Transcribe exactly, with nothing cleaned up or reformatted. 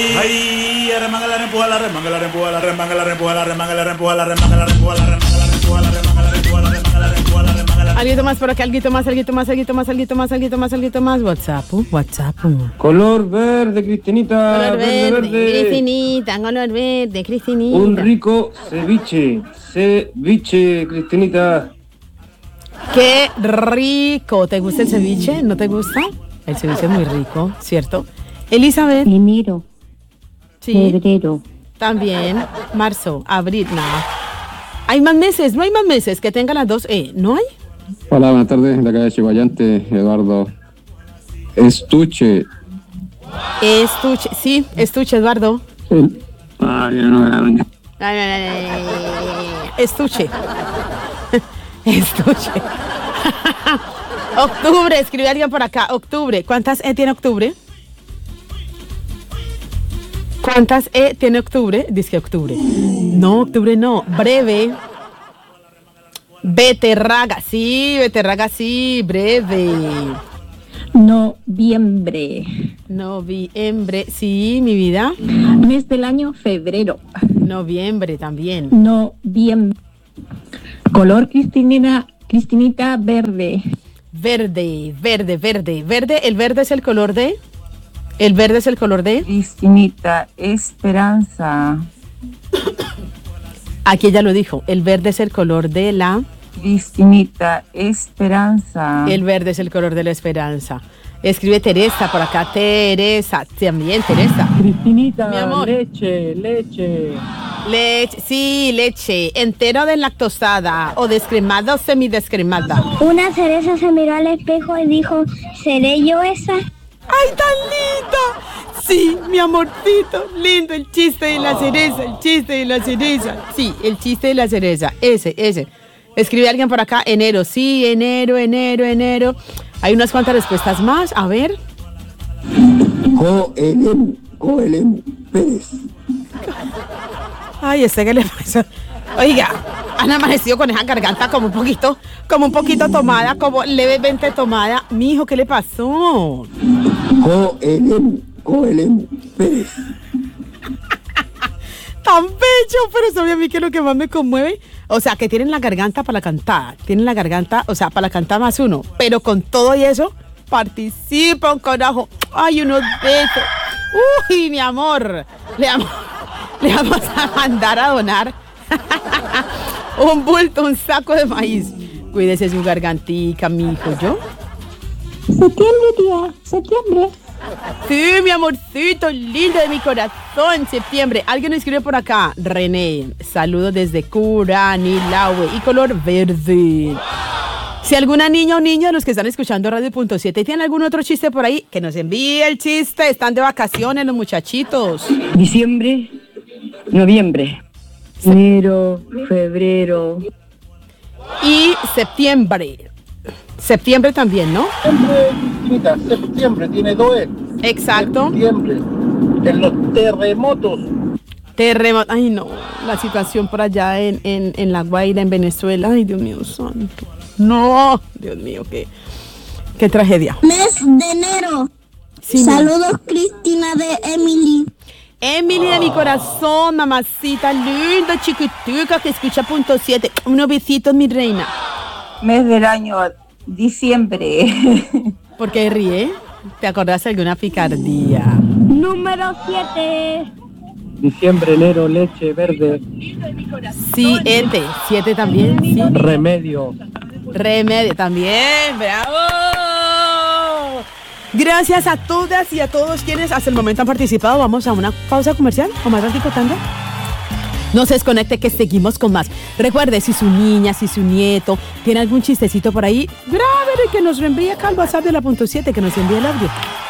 Ay, remanga la rempuja la remanga la rempuja la remanga la rempuja la remanga la rempuja la remanga la rempuja la remanga la rempuja la remanga la rempuja la remanga la rempuja la remanga la. Alguito más por acá, alguito más, alguito más, alguito más, alguito más, alguito más, alguito más. WhatsApp, WhatsApp. Color verde, Cristinita. Color verde, verde, verde. Cristinita, color verde, Cristinita. Un rico ceviche. Ceviche, Cristinita. Qué rico. ¿Te gusta el ceviche? ¿No te gusta? El ceviche es muy rico, ¿cierto? Elizabeth. Enero. Sí. Febrero. También. Marzo, abril, no. Hay más meses, no hay más meses que tengan las dos E, ¿no hay? Hola, buenas tardes. En la calle Chihuayante, Eduardo. Estuche. Estuche, sí, estuche, Eduardo. Sí. Ay, no, no, no. Ay, ay, ay, ay. Estuche. Estuche. Octubre, escribe alguien por acá. Octubre. ¿Cuántas E tiene octubre? ¿Cuántas E tiene octubre? Dice que octubre. No, octubre no. Breve. Beterraga. Sí, beterraga, sí. Breve. Noviembre. Noviembre. Sí, mi vida. Mes del año, febrero. Noviembre también. Noviembre. Color Cristinina, Cristinita, verde. Verde, verde, verde. Verde, el verde es el color de... El verde es el color de... Cristinita, esperanza. Aquí ella lo dijo. El verde es el color de la... Cristinita, esperanza. El verde es el color de la esperanza. Escribe Teresa por acá. Teresa, también Teresa. Cristinita, Mi amor. leche, leche. Leche, sí, leche. Entera de lactosada. O descremada o semidescremada. Una cereza se miró al espejo y dijo, ¿seré yo esa? ¡Ay, tan linda! Sí, mi amorcito, lindo el chiste de la cereza, el chiste de la cereza. Sí, el chiste de la cereza, ese, ese. Escribe alguien por acá, enero, sí, enero, enero, enero. Hay unas cuantas respuestas más, a ver. Joelem, Joelem Pérez. Ay, este que le pasa. Oiga, han amanecido con esa garganta como un poquito, como un poquito tomada, como levemente tomada. Mijo, ¿qué le pasó? Joelem, Joelem Pérez. Tan bello, pero sabe a mí que es lo que más me conmueve. O sea, que tienen la garganta para la cantada. Tienen la garganta, o sea, para la cantada más uno. Pero con todo y eso, participan, carajo. Ay, unos besos. Uy, mi amor. Le vamos, le vamos a mandar a donar un bulto, un saco de maíz. Cuídese su gargantica, mi hijo. ¿Yo? Septiembre, tía, septiembre. Sí, mi amorcito lindo de mi corazón, septiembre. Alguien me escribe por acá. René, saludos desde Curanilahue y color verde. Si alguna niña o niño de los que están escuchando Radio Punto siete tiene algún otro chiste por ahí, que nos envíe el chiste. Están de vacaciones los muchachitos. Diciembre, noviembre, enero, febrero. Y septiembre. Septiembre también, ¿no? Cristinita, septiembre, tiene dos E. Exacto. Septiembre. En los terremotos. Terremoto. Ay, no. La situación por allá en, en, en La Guaira, en Venezuela. Ay, Dios mío santo. No. Dios mío, qué, qué tragedia. Mes de enero. Sí, Saludos, Cristina de Emily. Emily de mi corazón, mamacita linda, chiquitica, que escucha Punto siete. Unos besitos, mi reina. Mes del año, diciembre. ¿Por qué ríe? ¿Te acordás de alguna picardía? Número siete. Diciembre, enero, leche, verde. Siete. Siete también, sí. Remedio. Remedio también, bravo. Gracias a todas y a todos quienes hasta el momento han participado. Vamos a una pausa comercial o más ratito tanto. No se desconecte que seguimos con más. Recuerde, si su niña, si su nieto tiene algún chistecito por ahí, grábelo y que nos reenvíe acá al WhatsApp de la Punto siete, que nos envíe el audio.